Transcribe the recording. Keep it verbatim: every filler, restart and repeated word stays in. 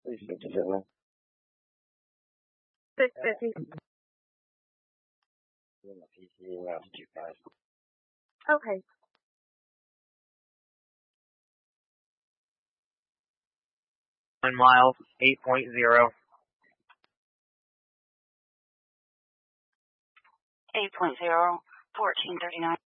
Please fifty seven. Six fifty. P C altitude five. Okay. One mile, eight point zero. eight point zero, fourteen thirty-nine.